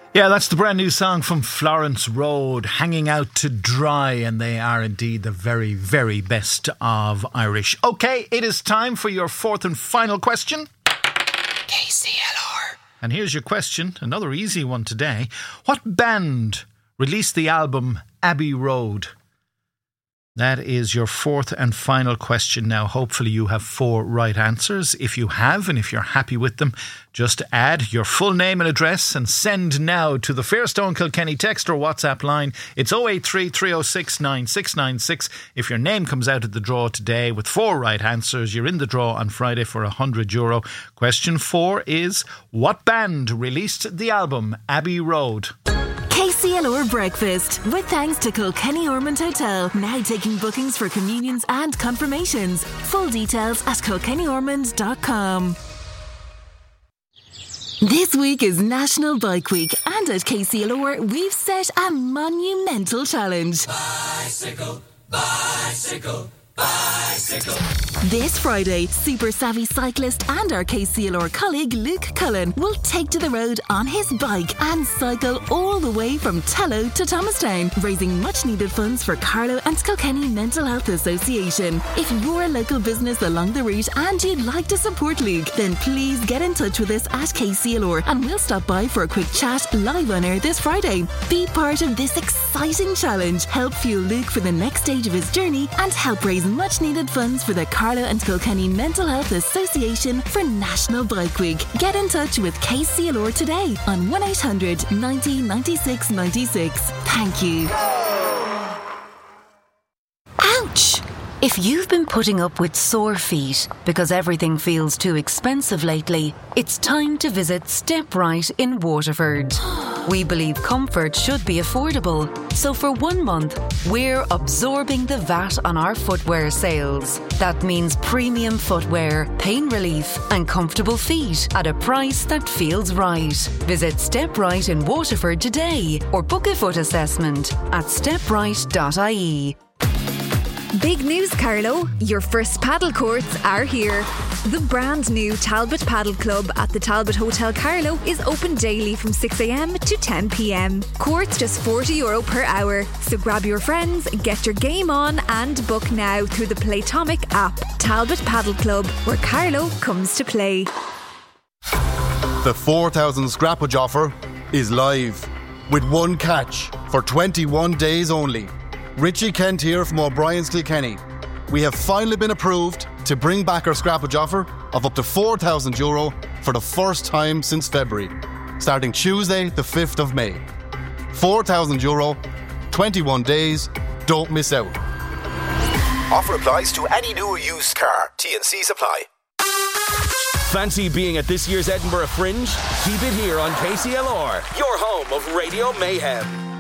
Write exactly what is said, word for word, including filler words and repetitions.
Yeah, that's the brand new song from Florence Road, Hanging Out to Dry, and they are indeed the very, very best of Irish. OK, it is time for your fourth and final question. K C L R. And here's your question, another easy one today. What band released the album Abbey Road? That is your fourth and final question now. Hopefully you have four right answers. If you have, and if you're happy with them, just add your full name and address and send now to the Fairstone Kilkenny text or WhatsApp line. It's oh eight three, three oh six, nine six nine six. If your name comes out of the draw today with four right answers, you're in the draw on Friday for one hundred euro. Question four is, what band released the album Abbey Road? K C L R Breakfast, with thanks to Kilkenny Ormond Hotel, now taking bookings for communions and confirmations. Full details at kilkenny ormond dot com. This week is National Bike Week, and at K C L R we've set a monumental challenge. Bicycle, bicycle, bicycle. This Friday, super savvy cyclist and our K C L R colleague Luke Cullen will take to the road on his bike and cycle all the way from Tello to Thomastown, raising much needed funds for Carlow and Kilkenny Mental Health Association. If you're a local business along the route and you'd like to support Luke, then please get in touch with us at K C L R and we'll stop by for a quick chat live on air this Friday. Be part of this exciting challenge, help fuel Luke for the next stage of his journey, and help raise much needed funds for the Carlow and Kilkenny Mental Health Association for National Bike Week. Get in touch with K C L R today on one eight hundred ninety ninety-six ninety-six. Thank you. Ouch! If you've been putting up with sore feet because everything feels too expensive lately, it's time to visit StepRite in Waterford. We believe comfort should be affordable, so for one month, we're absorbing the V A T on our footwear sales. That means premium footwear, pain relief and comfortable feet at a price that feels right. Visit StepRite in Waterford today or book a foot assessment at step right dot I E. Big news, Carlow. Your first paddle courts are here. The brand new Talbot Paddle Club at the Talbot Hotel Carlow is open daily from six a.m. to ten p.m. Courts just forty euro per hour. So grab your friends, get your game on and book now through the Playtomic app. Talbot Paddle Club, where Carlow comes to play. The four thousand scrappage offer is live with one catch for twenty-one days only. Richie Kent here from O'Brien's Kilkenny. We have finally been approved to bring back our scrappage offer of up to four thousand euro for the first time since February, starting Tuesday the fifth of May. four thousand euro, twenty-one days, don't miss out. Offer applies to any new or used car. T and C's apply. Fancy being at this year's Edinburgh Fringe? Keep it here on K C L R, your home of Radio Mayhem.